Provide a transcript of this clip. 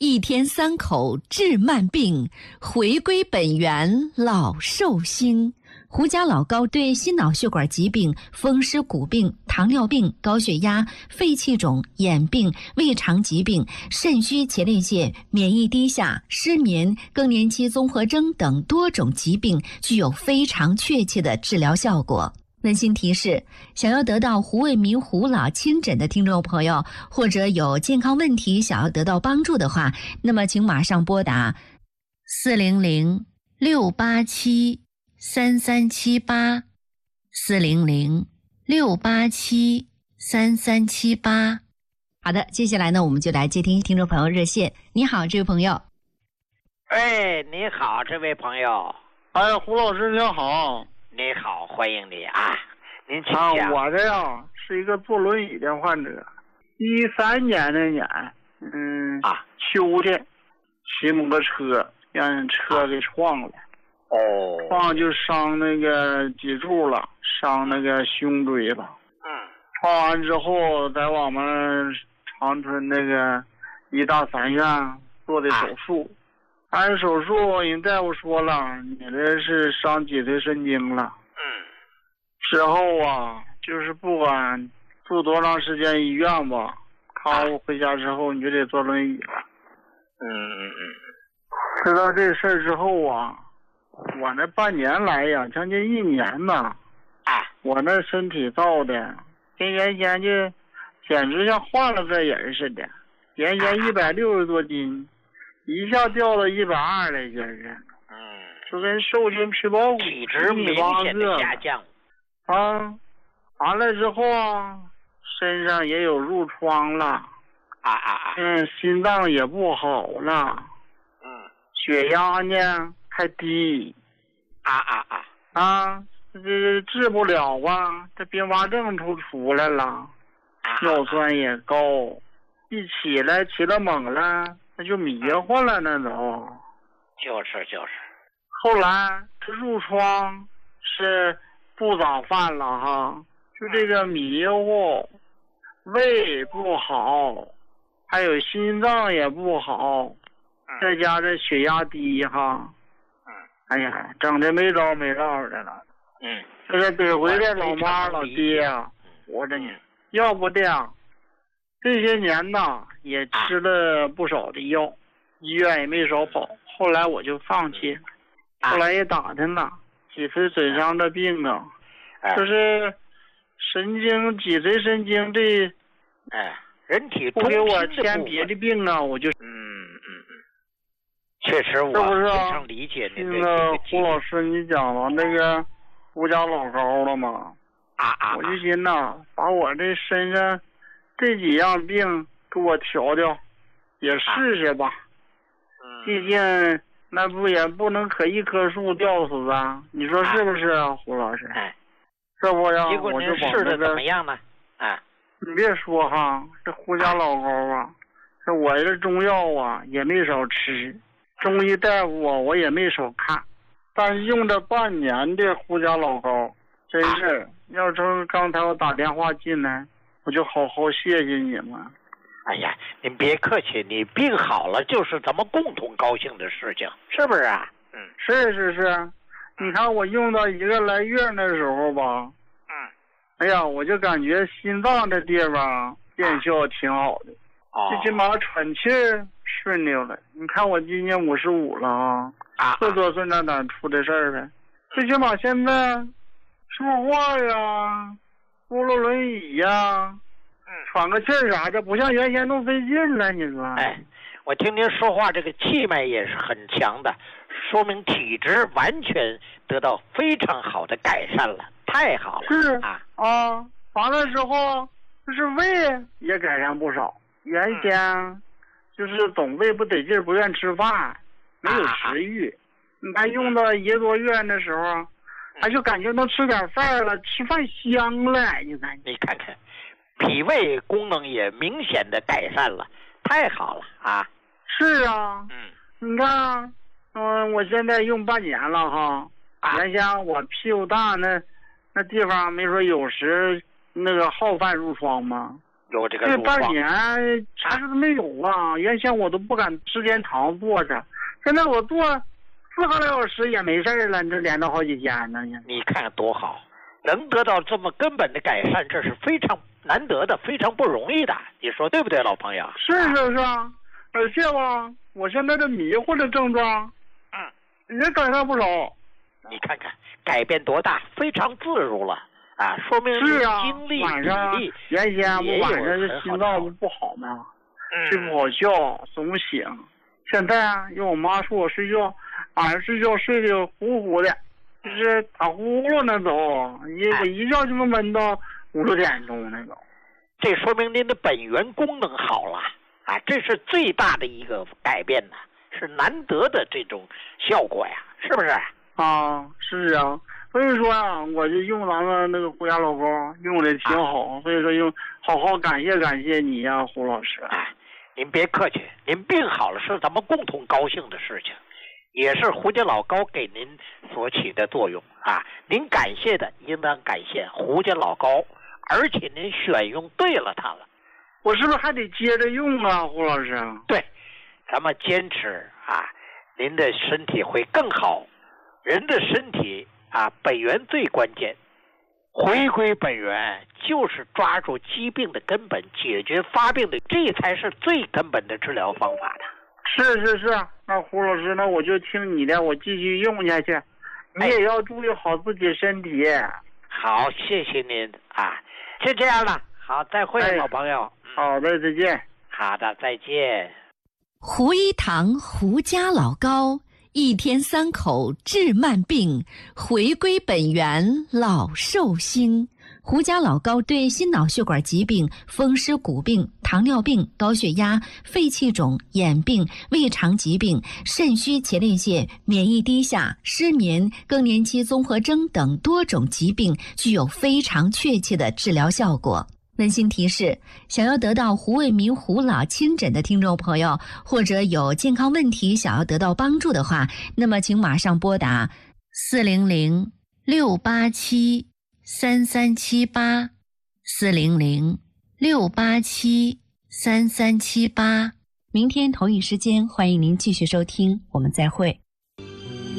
一天三口治慢病，回归本源老寿星。胡家老高对心脑血管疾病、风湿骨病、糖尿病、高血压、肺气肿、眼病、胃肠疾病、肾虚前列腺、免疫低下、失眠、更年期综合征等多种疾病具有非常确切的治疗效果。温馨提示：想要得到胡卫民胡老亲诊的听众朋友，或者有健康问题想要得到帮助的话，那么请马上拨打400-687-3378，400-687-3378。好的，接下来呢，我们就来接听听众朋友热线。你好，这位朋友。 哎，你好，这位朋友。 哎，胡老师您好。 你好，欢迎你啊！您请讲。 我这样是一个坐轮椅的患者。13年那年，秋天骑摩托车让人车给撞了。撞就伤那个脊柱了，伤那个胸椎了。撞完之后，在我们长春那个医大3院做的手术。按手术，人大夫说了，你这是伤脊髓神经了。之后啊，就是不管住多长时间医院吧，看我回家之后，你就得坐轮椅了。知道这事儿之后啊，我那半年来呀，将近1年呐，我那身体造的跟原先就简直像换了个人似的，原先160多斤。一下掉到120来斤了，就跟瘦身皮包骨， 体质明显的下降。 完了之后啊，身上也有褥疮了，心脏也不好了，血压呢还低，这治不了啊，这并发症出来了，尿酸也高，一起了猛了。那就迷糊了，那都就是。 后来这褥疮是不早犯了哈，就这个迷糊，胃不好，还有心脏也不好，再加这血压低哈，哎呀，整的没招的了。这个得回来老妈老爹啊，活着呢，要不的呀。这些年呐，也吃了不少的药，医院也没少跑。后来我就放弃了，后来也打听了，脊髓损伤的病啊，就是脊髓神经这， 人体不给我添别的病啊，我就确实我非常理解您那个胡老师，你讲了那个胡家老高了吗？我就寻呐，把我这身上这几样病给我调调，也试试吧。毕竟那也不能可一棵树吊死啊，你说是不是啊，胡老师？这不呀，我就把试的怎么样呢？ 你别说哈，这胡家老高啊，这我这中药啊也没少吃，中医大夫啊我也没少看，但是用这半年的胡家老高，真是要说刚才我打电话进来。我就好好谢谢你们。 哎呀，您别客气，你病好了就是咱们共同高兴的事情，是不是啊？ 是。你看我用到1个来月那时候吧，哎呀，我就感觉心脏这地方见效挺好的，最起码喘气顺溜了。你看我今年55了40多岁那哪出的事儿呗？最起码现在说话呀。扶了轮椅呀，喘个气儿啥的，不像原先那么费劲了。你说？ 我听您说话，这个气脉也是很强的，说明体质完全得到非常好的改善了，太好了。 是完了之后，就是胃也改善不少。原先就是总胃不得劲，不愿吃饭，没有食欲。你看用到1个多月的时候。就感觉能吃点饭了，吃饭香了。你看看，脾胃功能也明显的改善了，太好了啊！ 是啊，你看，我现在用半年了哈。原先我屁股大那地方没说有时那个好犯褥疮吗？ 有这个这半褥疮。 年啥事都没有啊！原先我都不敢时间长坐着，现在我坐4个来小时也没事了，这连着好几天呢。 你看多好，能得到这么根本的改善，这是非常难得的，非常不容易的。你说对不对，老朋友？ 是啊，而且吧，我现在这迷糊的症状，也改善不少。 你看看改变多大，非常自如了啊！说明你是啊， 精力、 晚上体力原先我晚上这心脏不好嘛，睡不好觉，总醒。现在啊，因为我妈说我睡觉，晚上睡觉睡得呼呼的，就是打呼噜那种，我一觉就能闷到5、6点钟那种。 这说明您的本源功能好了啊！这是最大的一个改变呐，是难得的这种效果呀，是不是？ 啊，是啊，所以说啊，我就用咱们那个胡家老膏用的挺好，所以说好好感谢你呀，胡老师。 您别客气，您病好了是咱们共同高兴的事情，也是胡家老膏给您所起的作用啊。您感谢的应当感谢胡家老膏，而且您选用对了它了。 我是不是还得接着用啊，胡老师？ 对，咱们坚持啊，您的身体会更好。人的身体啊，本源最关键，回归本源就是抓住疾病的根本，解决发病的，这才是最根本的治疗方法的。 是，那胡老师，那我就听你的，我继续用下去。你也要注意好自己身体。 好，谢谢您啊，就这样了。好，再会，老朋友。 好的，再见。 好的，再见。 胡一堂胡家老膏。1天3口治慢病，回归本源老寿星。胡家老膏对心脑血管疾病、风湿骨病、糖尿病、高血压、肺气肿、眼病、胃肠疾病、肾虚前列腺、免疫低下、失眠、更年期综合征等多种疾病具有非常确切的治疗效果。温馨提示：想要得到胡卫民胡老亲诊的听众朋友，或者有健康问题想要得到帮助的话，那么请马上拨打400-687-3378 400-687-3378。明天同一时间，欢迎您继续收听，我们再会。